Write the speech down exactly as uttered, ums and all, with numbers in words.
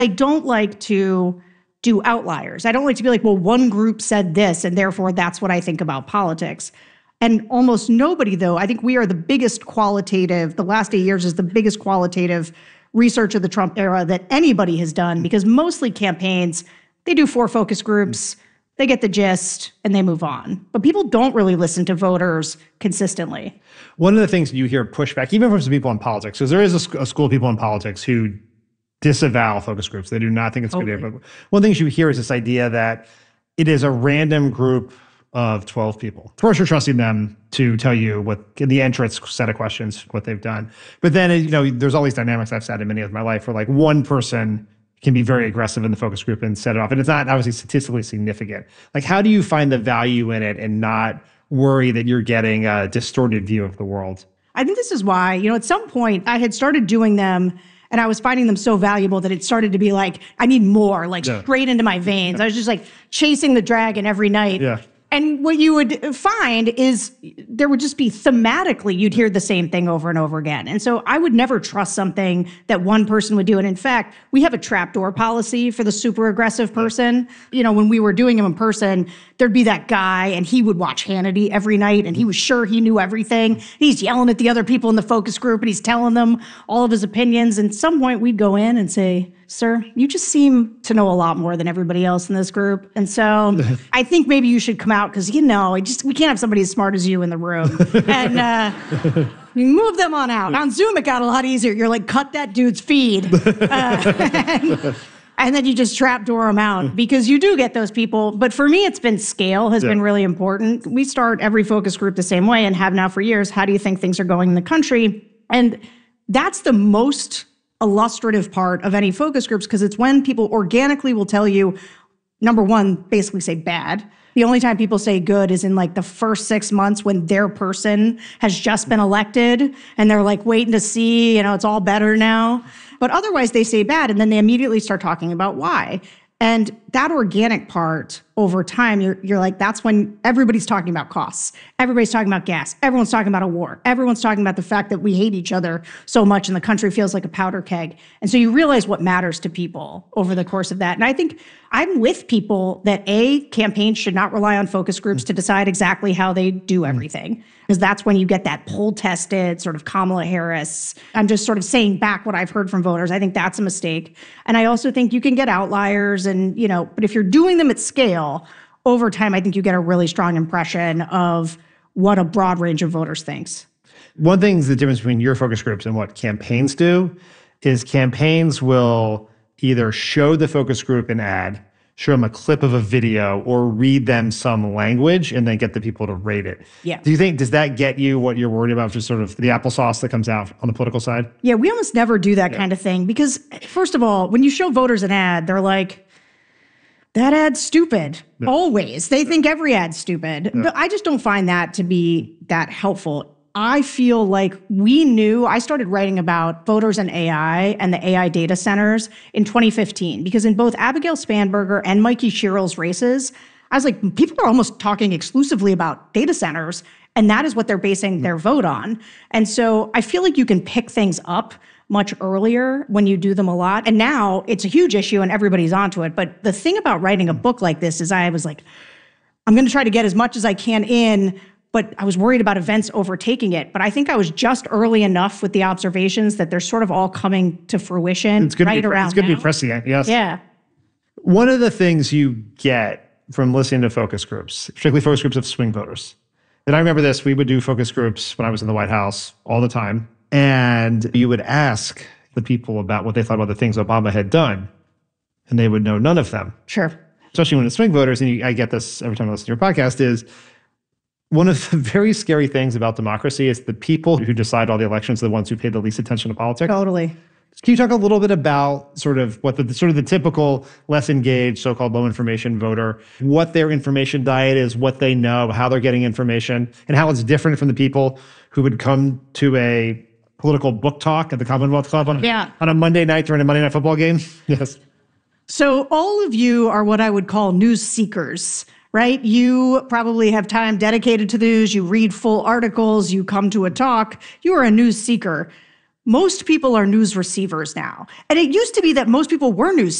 I don't like to do outliers. I don't like to be like, well, one group said this, and therefore that's what I think about politics. And almost nobody, though, I think we are the biggest qualitative, the last eight years is the biggest qualitative research of the Trump era that anybody has done, because mostly campaigns, they do four focus groups, they get the gist, and they move on. But people don't really listen to voters consistently. One of the things you hear pushback, even from some people in politics, because there is a, sc- a school of people in politics who disavow focus groups. They do not think it's okay. Good. One of the things you hear is this idea that it is a random group of twelve people. First, you're trusting them to tell you what, in the entrance set of questions, what they've done. But then, you know, there's all these dynamics I've sat in many of my life where like one person can be very aggressive in the focus group and set it off. And it's not obviously statistically significant. Like, how do you find the value in it and not worry that you're getting a distorted view of the world? I think this is why, you know, at some point I had started doing them and I was finding them so valuable that it started to be like, I need more, like yeah. straight into my veins. I was just like chasing the dragon every night. Yeah. And what you would find is there would just be thematically, you'd hear the same thing over and over again. And so I would never trust something that one person would do. And in fact, we have a trapdoor policy for the super aggressive person. You know, when we were doing them in person, there'd be that guy and he would watch Hannity every night and he was sure he knew everything. He's yelling at the other people in the focus group and he's telling them all of his opinions. And at some point we'd go in and say, sir, you just seem to know a lot more than everybody else in this group. And so I think maybe you should come out because, you know, I just we can't have somebody as smart as you in the room. And uh, you move them on out. On Zoom, it got a lot easier. You're like, cut that dude's feed. Uh, and, and then you just trapdoor them out because you do get those people. But for me, it's been scale has yeah. been really important. We start every focus group the same way and have now for years. How do you think things are going in the country? And that's the most illustrative part of any focus groups because it's when people organically will tell you, number one, basically say bad. The only time people say good is in like the first six months when their person has just been elected and they're like waiting to see, you know, it's all better now. But otherwise they say bad and then they immediately start talking about why. And that organic part over time, you're, you're like, that's when everybody's talking about costs. Everybody's talking about gas. Everyone's talking about a war. Everyone's talking about the fact that we hate each other so much and the country feels like a powder keg. And so you realize what matters to people over the course of that. And I think I'm with people that A, campaigns should not rely on focus groups to decide exactly how they do everything. Because that's when you get that poll-tested sort of Kamala Harris. I'm just sort of saying back what I've heard from voters. I think that's a mistake. And I also think you can get outliers and, you know, but if you're doing them at scale, over time, I think you get a really strong impression of what a broad range of voters thinks. One thing is the difference between your focus groups and what campaigns do is campaigns will either show the focus group an ad, show them a clip of a video, or read them some language and then get the people to rate it. Yeah. Do you think, does that get you what you're worried about, just sort of the applesauce that comes out on the political side? Yeah, we almost never do that yeah. kind of thing because, first of all, when you show voters an ad, they're like, that ad's stupid. Yeah. Always. They think every ad's stupid. Yeah. But I just don't find that to be that helpful. I feel like we knew, I started writing about voters and A I and the A I data centers in twenty fifteen, because in both Abigail Spanberger and Mikey Sherrill's races, I was like, people are almost talking exclusively about data centers, and that is what they're basing mm-hmm. their vote on. And so I feel like you can pick things up much earlier when you do them a lot. And now it's a huge issue and everybody's onto it. But the thing about writing a book like this is I was like, I'm going to try to get as much as I can in, but I was worried about events overtaking it. But I think I was just early enough with the observations that they're sort of all coming to fruition it's good right to be, around It's good now. to be prescient, yes. Yeah. One of the things you get from listening to focus groups, particularly focus groups of swing voters, and I remember this, we would do focus groups when I was in the White House all the time. And you would ask the people about what they thought about the things Obama had done, and they would know none of them. Sure. Especially when it's swing voters, and you, I get this every time I listen to your podcast, is one of the very scary things about democracy is the people who decide all the elections are the ones who pay the least attention to politics. Totally. Can you talk a little bit about sort of what the sort of the typical less engaged, so-called low information voter, what their information diet is, what they know, how they're getting information, and how it's different from the people who would come to a political book talk at the Commonwealth Club on, yeah. on a Monday night during a Monday Night Football game? Yes. So all of you are what I would call news seekers, right? You probably have time dedicated to news. You read full articles. You come to a talk. You are a news seeker. most people are news receivers now. And it used to be that most people were news